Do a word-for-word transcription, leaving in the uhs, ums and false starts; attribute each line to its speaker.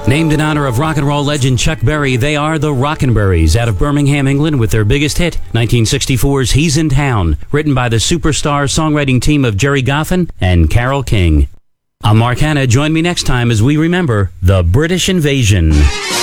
Speaker 1: Named in honor of rock and roll legend Chuck Berry, they are the Rockenberries out of Birmingham, England, with their biggest hit, nineteen sixty-four's He's in Town, written by the superstar songwriting team of Jerry Goffin and Carole King. I'm Mark Hanna. Join me next time as we remember the British invasion.